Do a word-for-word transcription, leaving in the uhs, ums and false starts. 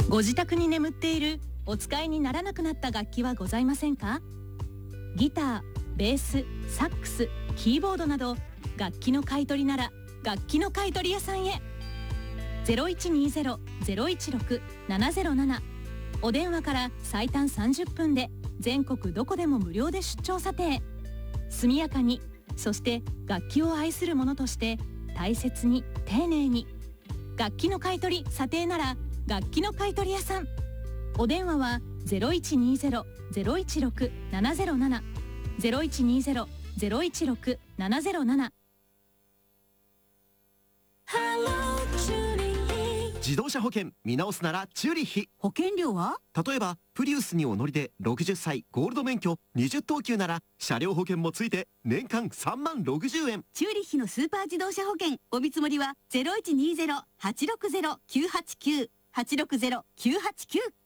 ご自宅に眠っているお使いにならなくなった楽器はございませんか？ギター、ベース、サックス、キーボードなど楽器の買い取りなら楽器の買い取り屋さんへ。 ゼロいちにゼロ ゼロいちろく ななゼロなな お電話から最短さんじゅっぷんで全国どこでも無料で出張査定。速やかに、そして楽器を愛する者として大切に丁寧に。楽器の買い取り査定なら楽器の買い取り屋さん。お電話は ゼロいちにゼロ ゼロいちろく ななゼロなな ゼロいちにゼロ ゼロいちろく ななゼロなな。 自動車保険見直すならチューリッヒ。 保険料は？ 例えばプリウスにお乗りでろくじゅっさいゴールド免許にじゅっ等級なら車両保険もついて年間さんまんろくじゅうえん。 チューリッヒのスーパー自動車保険お見積もりは ゼロいちにゼロ はちろくゼロ きゅうはちきゅう はちろくゼロ きゅうはちきゅう